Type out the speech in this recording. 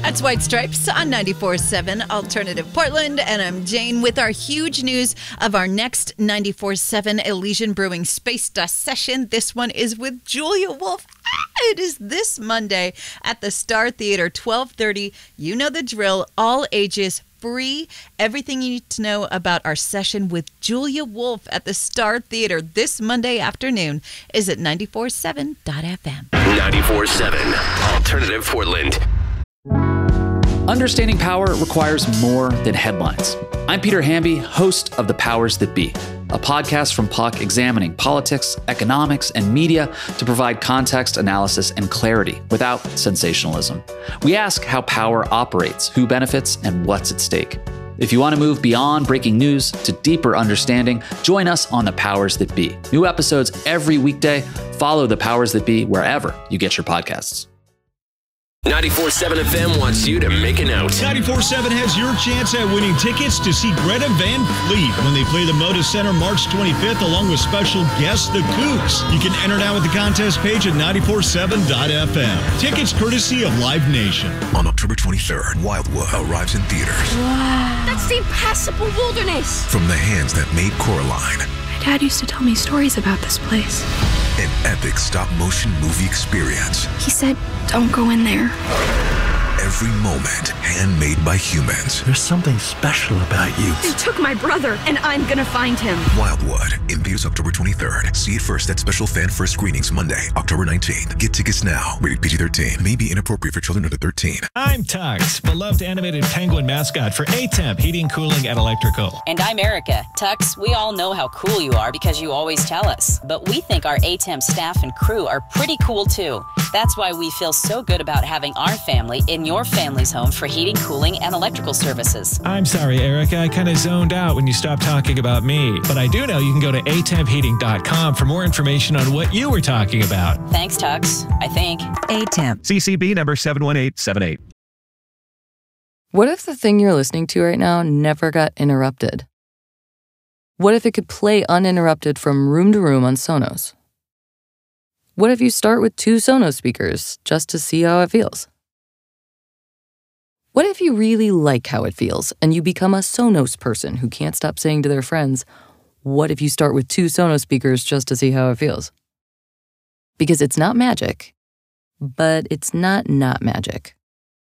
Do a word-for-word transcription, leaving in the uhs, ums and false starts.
That's White Stripes on ninety-four point seven Alternative Portland, and I'm Jane with our huge news of our next ninety-four point seven Elysian Brewing Space Dust session. This one is with Julia Wolf. It is this Monday at the Star Theater, twelve thirty. You know the drill, all ages, free. Everything you need to know about our session with Julia Wolf at the Star Theater this Monday afternoon is at ninety-four point seven F M. ninety-four point seven Alternative Portland. Understanding power requires more than headlines. I'm Peter Hamby, host of The Powers That Be, a podcast from Puck examining politics, economics, and media to provide context, analysis, and clarity without sensationalism. We ask how power operates, who benefits, and what's at stake. If you want to move beyond breaking news to deeper understanding, join us on The Powers That Be. New episodes every weekday. Follow The Powers That Be wherever you get your podcasts. ninety-four point seven F M wants you to make a note. ninety-four point seven has your chance at winning tickets to see Greta Van Fleet when they play the Moda Center March twenty-fifth along with special guests, the Kooks. You can enter now at the contest page at ninety-four point seven F M. Tickets courtesy of Live Nation. On October twenty-third, Wildwood arrives in theaters. Wow. That's the impassable wilderness. From the hands that made Coraline. My dad used to tell me stories about this place. An epic stop-motion movie experience. He said, don't go in there. Every moment handmade by humans. There's something special about you. They took my brother, and I'm gonna find him. Wildwood, in theaters October twenty-third. See it first at special fan first screenings Monday, October nineteenth. Get tickets now. Rated P G thirteen. May be inappropriate for children under thirteen. I'm Tux, beloved animated penguin mascot for A-Temp Heating, Cooling, and Electrical. And I'm Erica. Tux, we all know how cool you are because you always tell us. But we think our A-Temp staff and crew are pretty cool too. That's why we feel so good about having our family in your family's home for heating, cooling, and electrical services. I'm sorry, Erica. I kind of zoned out when you stopped talking about me. But I do know you can go to a temp heating dot com for more information on what you were talking about. Thanks, Tux. I think. A-Temp. C C B number seven one eight seven eight. What if the thing you're listening to right now never got interrupted? What if it could play uninterrupted from room to room on Sonos? What if you start with two Sonos speakers just to see how it feels? What if you really like how it feels and you become a Sonos person who can't stop saying to their friends, what if you start with two Sonos speakers just to see how it feels? Because it's not magic, but it's not not magic.